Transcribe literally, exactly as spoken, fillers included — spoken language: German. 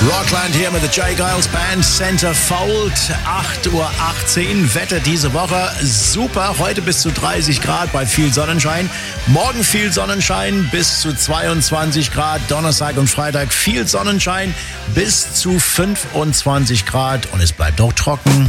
Rockland hier mit der Jay Giles Band, Centerfold, acht Uhr achtzehn. Wetter diese Woche super, heute bis zu dreißig Grad bei viel Sonnenschein. Morgen viel Sonnenschein bis zu zweiundzwanzig Grad. Donnerstag und Freitag viel Sonnenschein bis zu fünfundzwanzig Grad und es bleibt auch trocken.